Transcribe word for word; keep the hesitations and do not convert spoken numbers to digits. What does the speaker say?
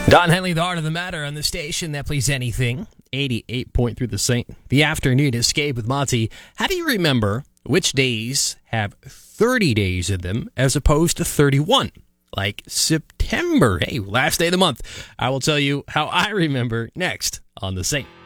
Don Henley, the heart of the matter on the station that plays anything. eighty-eight point three The Saint. The afternoon escape with Monty. How do you remember which days have thirty days in them as opposed to thirty-one? Like September. Hey, last day of the month. I will tell you how I remember next on The Saint.